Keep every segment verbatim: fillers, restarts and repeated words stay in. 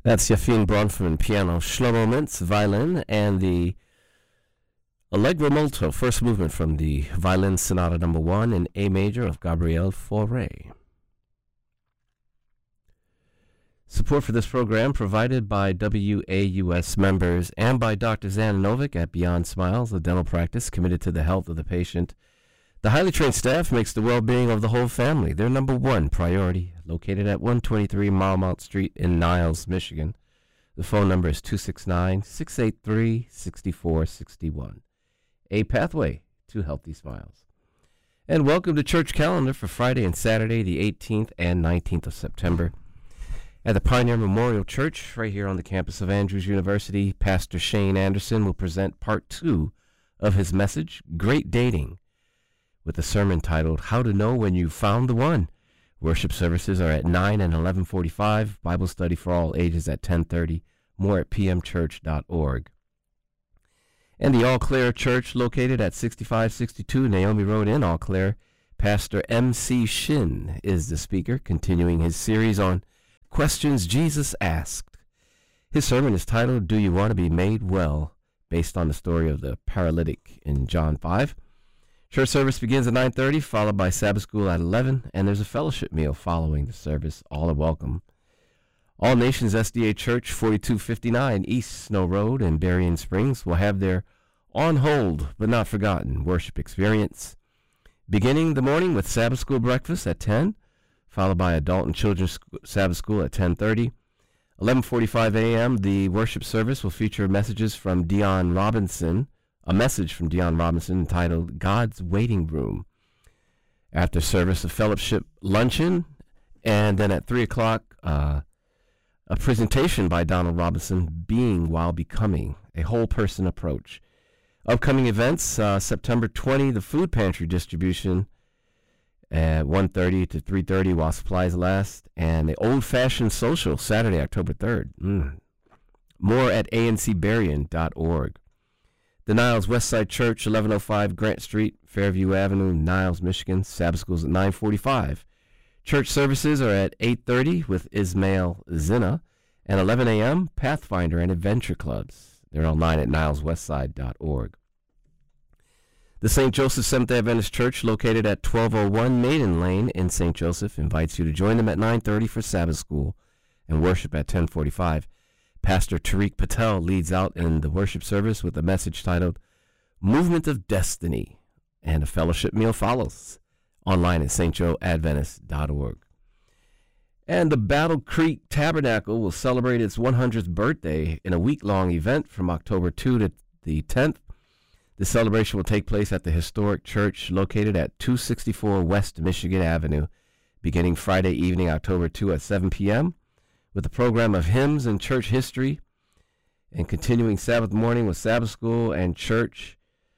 That's Yafin Bronfman, piano, Shlomo Mintz, violin, and the Allegro Molto, first movement from the Violin Sonata Number One in A major of Gabriel Fauré. Support for this program provided by W A U S members and by Doctor Zana Novick at Beyond Smiles, a dental practice committed to the health of the patient. The highly trained staff makes the well-being of the whole family their number one priority. Located at one twenty-three Marmont Street in Niles, Michigan. The phone number is two six nine, six eight three, six four six one. A pathway to healthy smiles. And welcome to Church Calendar for Friday and Saturday, the eighteenth and nineteenth of September. At the Pioneer Memorial Church, right here on the campus of Andrews University, Pastor Shane Anderson will present part two of his message, Great Dating, with a sermon titled, How to Know When You Found the One. Worship services are at nine and eleven forty-five, Bible study for all ages at ten thirty, more at p m church dot org. And the Eau Claire Church, located at sixty-five sixty-two Naomi Road in Eau Claire, Pastor M C Shin is the speaker, continuing his series on Questions Jesus Asked. His sermon is titled, Do You Want to Be Made Well?, based on the story of the paralytic in John five. Church service begins at nine thirty, followed by Sabbath school at eleven, and there's a fellowship meal following the service. All are welcome. All Nations S D A Church, forty-two fifty-nine East Snow Road in Berrien Springs, will have their on hold but not forgotten worship experience, beginning the morning with Sabbath school breakfast at ten, followed by Adult and Children's Sabbath School at ten thirty. eleven forty-five a m, the worship service will feature messages from Dion Robinson, a message from Dion Robinson entitled God's Waiting Room. After service, a fellowship luncheon, and then at three o'clock, uh, a presentation by Donald Robinson, Being While Becoming, a whole person approach. Upcoming events, uh, September twentieth, the food pantry distribution at one thirty to three thirty while supplies last, and the old-fashioned social Saturday, October third. Mm. More at a n c berrien dot org. The Niles Westside Church, eleven oh five Grant Street, Fairview Avenue, Niles, Michigan. Sabbath school's at nine forty-five. Church services are at eight thirty with Ismail Zina, and eleven a m Pathfinder and Adventure Clubs. They're online at niles westside dot org. The Saint Joseph Seventh-day Adventist Church, located at twelve oh one Maiden Lane in Saint Joseph, invites you to join them at nine thirty for Sabbath school and worship at ten forty-five. Pastor Tariq Patel leads out in the worship service with a message titled Movement of Destiny, and a fellowship meal follows, online at s t joe adventist dot org. And the Battle Creek Tabernacle will celebrate its one hundredth birthday in a week-long event from October second to the tenth. The celebration will take place at the historic church located at two sixty-four West Michigan Avenue, beginning Friday evening, October second at seven p m, with a program of hymns and church history, and continuing Sabbath morning with Sabbath school and church.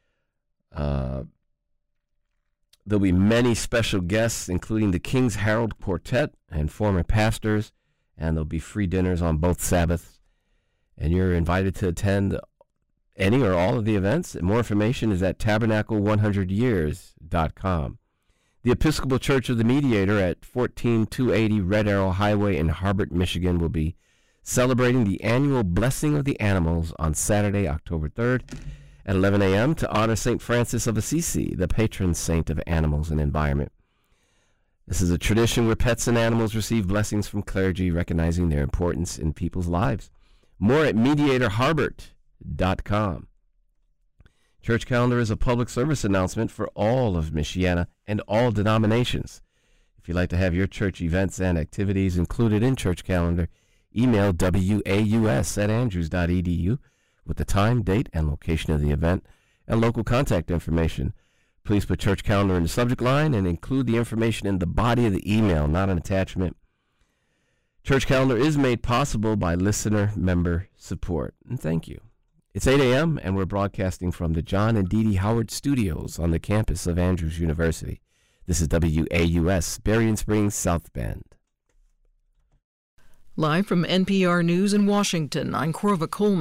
Uh, there'll be many special guests, including the King's Herald Quartet and former pastors, and there'll be free dinners on both Sabbaths, and you're invited to attend any or all of the events. And more information is at tabernacle one hundred years dot com. The Episcopal Church of the Mediator at fourteen two eighty Red Arrow Highway in Harbert, Michigan will be celebrating the annual Blessing of the Animals on Saturday, October third at eleven a m to honor Saint Francis of Assisi, the patron saint of animals and environment. This is a tradition where pets and animals receive blessings from clergy, recognizing their importance in people's lives. More at mediator harbert dot com. Church Calendar is a public service announcement for all of Michiana and all denominations. If you'd like to have your church events and activities included in Church Calendar, email w a u s at andrews dot e d u with the time, date, and location of the event and local contact information. Please put Church Calendar in the subject line and include the information in the body of the email, not an attachment. Church Calendar is made possible by listener member support, and thank you. It's eight a m, and we're broadcasting from the John and Dee Dee Howard Studios on the campus of Andrews University. This is W A U S, Berrien Springs, South Bend. Live from N P R News in Washington, I'm Corva Coleman.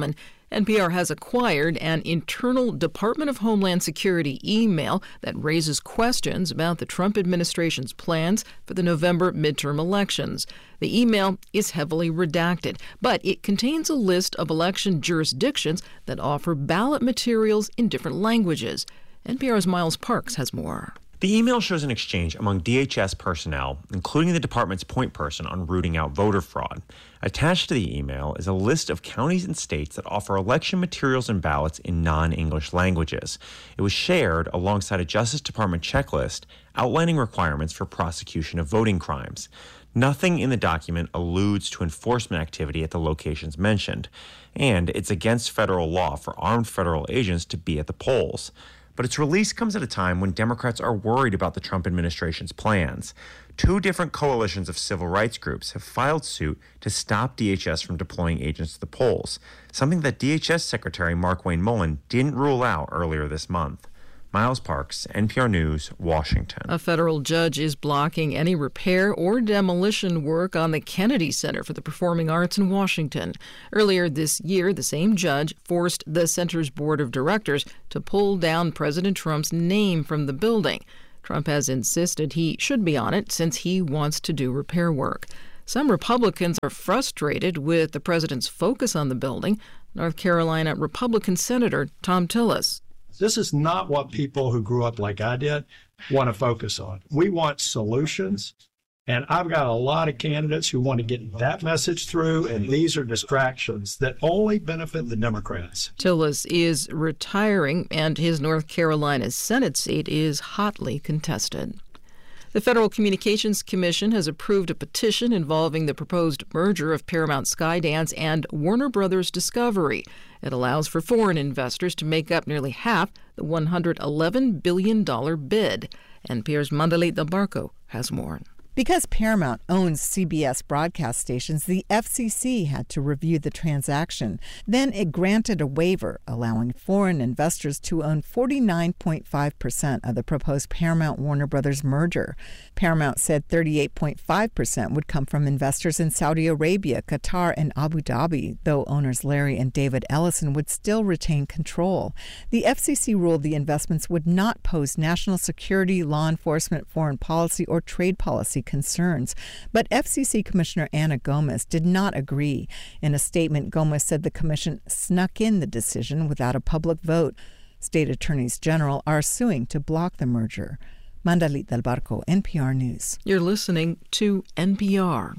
N P R has acquired an internal Department of Homeland Security email that raises questions about the Trump administration's plans for the November midterm elections. The email is heavily redacted, but it contains a list of election jurisdictions that offer ballot materials in different languages. N P R's Miles Parks has more. The email shows an exchange among D H S personnel, including the department's point person on rooting out voter fraud. Attached to the email is a list of counties and states that offer election materials and ballots in non-English languages. It was shared alongside a Justice Department checklist outlining requirements for prosecution of voting crimes. Nothing in the document alludes to enforcement activity at the locations mentioned, and it's against federal law for armed federal agents to be at the polls. But its release comes at a time when Democrats are worried about the Trump administration's plans. Two different coalitions of civil rights groups have filed suit to stop D H S from deploying agents to the polls, something that D H S Secretary Markwayne Mullin didn't rule out earlier this month. Miles Parks, N P R News, Washington. A federal judge is blocking any repair or demolition work on the Kennedy Center for the Performing Arts in Washington. Earlier this year, the same judge forced the center's board of directors to pull down President Trump's name from the building. Trump has insisted he should be on it since he wants to do repair work. Some Republicans are frustrated with the president's focus on the building. North Carolina Republican Senator Thom Tillis. This is not what people who grew up like I did want to focus on. We want solutions, and I've got a lot of candidates who want to get that message through, and these are distractions that only benefit the Democrats. Tillis is retiring, and his North Carolina Senate seat is hotly contested. The Federal Communications Commission has approved a petition involving the proposed merger of Paramount Skydance and Warner Brothers Discovery. It allows for foreign investors to make up nearly half the one hundred eleven billion dollars bid. N P R's Mandalit Del Barco has more. Because Paramount owns C B S broadcast stations, the F C C had to review the transaction. Then it granted a waiver, allowing foreign investors to own forty-nine point five percent of the proposed Paramount-Warner Brothers merger. Paramount said thirty-eight point five percent would come from investors in Saudi Arabia, Qatar, and Abu Dhabi, though owners Larry and David Ellison would still retain control. The F C C ruled the investments would not pose national security, law enforcement, foreign policy, or trade policy concerns. But F C C Commissioner Ana Gomez did not agree. In a statement, Gomez said the commission snuck in the decision without a public vote. State attorneys general are suing to block the merger. Mandalit Del Barco, N P R News. You're listening to N P R.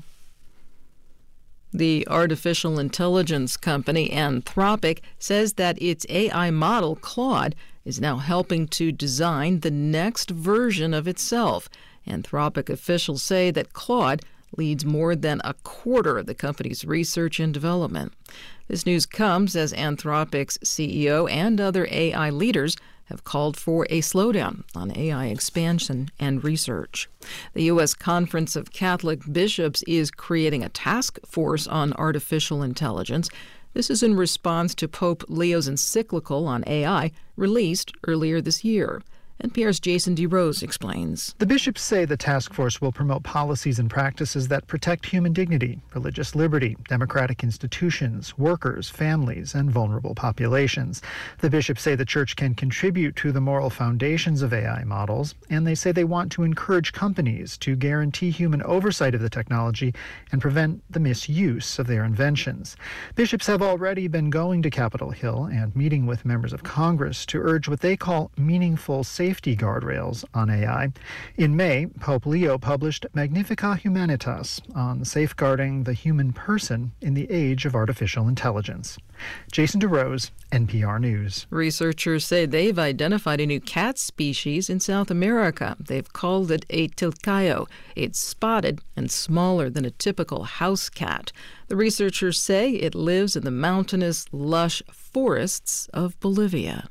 The artificial intelligence company Anthropic says that its A I model, Claude, is now helping to design the next version of itself. Anthropic officials say that Claude leads more than a quarter of the company's research and development. This news comes as Anthropic's C E O and other A I leaders have called for a slowdown on A I expansion and research. The U S Conference of Catholic Bishops is creating a task force on artificial intelligence. This is in response to Pope Leo's encyclical on A I released earlier this year. N P R's Jason DeRose explains. The bishops say the task force will promote policies and practices that protect human dignity, religious liberty, democratic institutions, workers, families, and vulnerable populations. The bishops say the church can contribute to the moral foundations of A I models, and they say they want to encourage companies to guarantee human oversight of the technology and prevent the misuse of their inventions. Bishops have already been going to Capitol Hill and meeting with members of Congress to urge what they call meaningful safety safety guardrails on A I. In May, Pope Leo published Magnificat Humanitas on safeguarding the human person in the age of artificial intelligence. Jason DeRose, N P R News. Researchers say they've identified a new cat species in South America. They've called it a tilcayo. It's spotted and smaller than a typical house cat. The researchers say it lives in the mountainous, lush forests of Bolivia.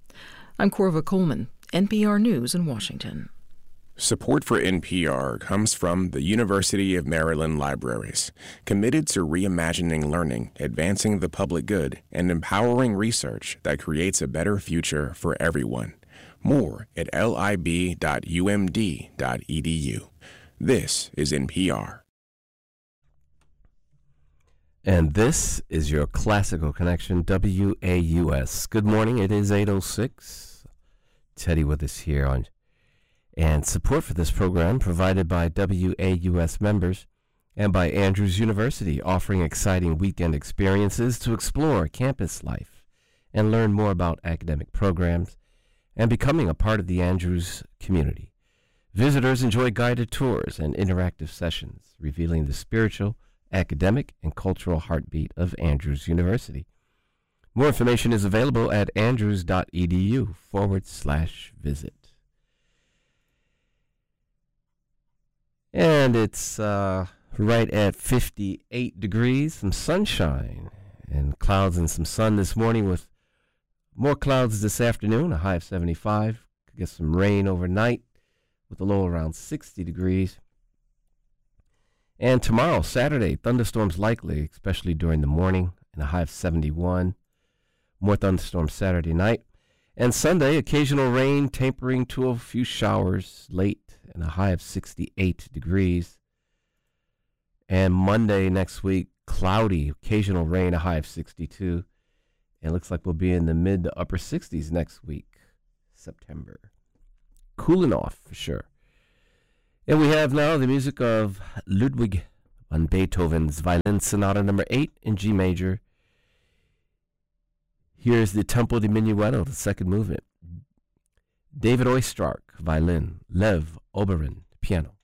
I'm Corva Coleman, N P R News in Washington. Support for N P R comes from the University of Maryland Libraries, committed to reimagining learning, advancing the public good, and empowering research that creates a better future for everyone. More at lib dot u m d dot e d u. This is N P R. And this is your Classical Connection, W A U S. Good morning. It is eight oh six. Teddy with us here on, and support for this program provided by W A U S members and by Andrews University, offering exciting weekend experiences to explore campus life and learn more about academic programs and becoming a part of the Andrews community. Visitors enjoy guided tours and interactive sessions revealing the spiritual, academic, and cultural heartbeat of Andrews University. More information is available at andrews.edu forward slash visit. And it's uh, right at fifty-eight degrees, some sunshine and clouds and some sun this morning with more clouds this afternoon, a high of seventy-five. Could get some rain overnight with a low around sixty degrees. And tomorrow, Saturday, thunderstorms likely, especially during the morning, and a high of seventy-one. More thunderstorms Saturday night. And Sunday, occasional rain, tapering to a few showers late, and a high of sixty-eight degrees. And Monday next week, cloudy, occasional rain, a high of sixty-two. And it looks like we'll be in the mid to upper sixties next week, September. Cooling off for sure. And we have now the music of Ludwig van Beethoven's Violin Sonata number eight in G major. Here's the Tempo di Minuetto, the second movement. David Oistrakh, violin. Lev Oberon, piano.